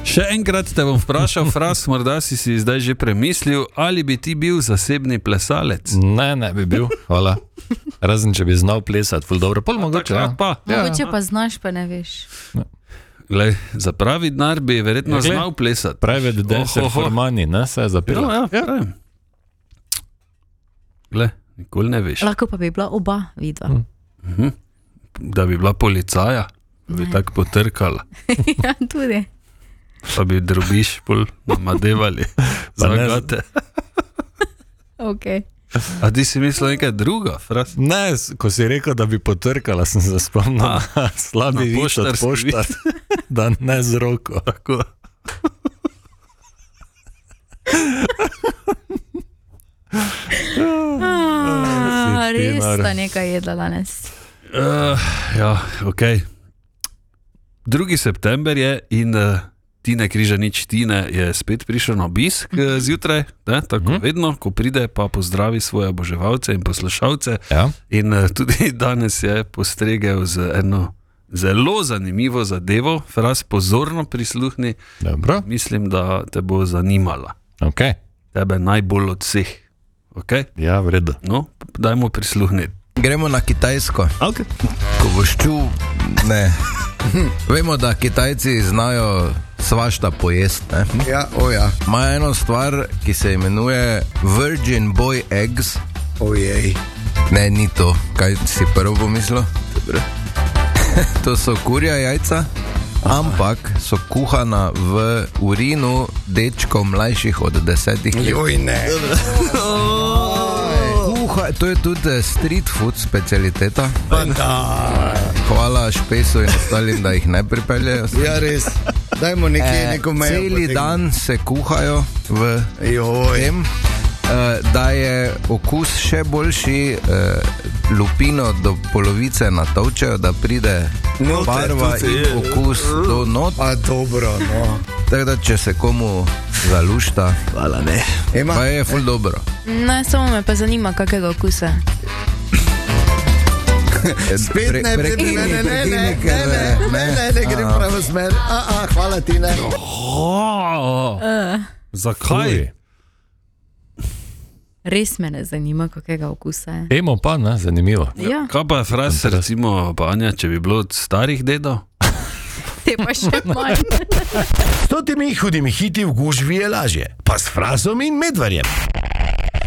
Še enkrat te bom vprašal, Fras, morda si zdaj že premislil, ali bi ti bil zasebni plesalec? Ne bi bil, hvala. Razen, če bi znal plesati, ful dobro, pol mogoče. Mogoče pa znaš, pa ne veš. Glej, za pravi denar bi verjetno znal plesati. Private dancer for money, ne, se je zapelo. Ja, pravim. Glej, nikoli ne veš. Lahko pa bi bila oba vidva. Da bi bila policaja, bi tako potrkala. Ja, tudi. Pa bi drobiš pol namadevali. Zagate. Okay. A ti si mislil nekaj druga, Fras? Ne, ko si rekel, da bi potrkala, sem se spomnil na slabi vid od poštar, da ne z roko. Tako. Res sta nekaj jedla danes. Ja, okej. 2. september je in Tine Križanič Tine je spet prišel na obisk zjutraj, tako vedno, ko pride, pa pozdravi svoje oboževalce in poslušalce. Ja. In tudi danes je postregel z eno zelo zanimivo zadevo. Fras, pozorno prisluhni. Dobro. Mislim, da te bo zanimala. Okay. Tebe najbolj od vseh. Okay? Ja, v redu. No, dajmo prisluhniti. Gremo na Kitajsko. Okay. Ko boš čul, ne. Vemo, da Kitajci znajo svašta pojesti, ne? Ja, Imajo eno stvar, ki se imenuje Virgin Boy Eggs. Ojej. Ne, ni to. Kaj si prvo pomislil? Dobro. To so kurja jajca, ampak so kuhana v urinu dečkov mlajših od 10 let. Joj, ne. To je tudi street food specialiteta. Da. Hvala Špesu in ostalim, da jih ne pripeljejo. Ja, res. Dajmo neko mejo. Celi dan se kuhajo v tem, da je okus še boljši, lupino do polovice natolčejo, da pride barva in okus do not. A dobro, no. Tako da, če se komu zalušta, hvala, ne. Pa je ful dobro. Ne, samo me pa zanima, kakega okusa. Spet ne, ne grem pravo smer. Hvala ti, ne. Zakaj? Res me ne zanima, kakega okusa je. Emo pa, ne, zanimivo. Ja. Kaj pa je, Fras, recimo, pa Anja, če bi bilo od starih dedov? Te pa še manj. S temi hudimi hiti v gužvi je lažje, pa s Frasom in Medvarjem.